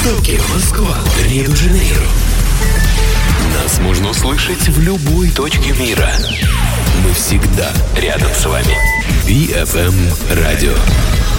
Токио, Москва, Рио-де-Жанейро. Нас можно услышать в любой точке мира. Мы всегда рядом с вами. BFM Radio.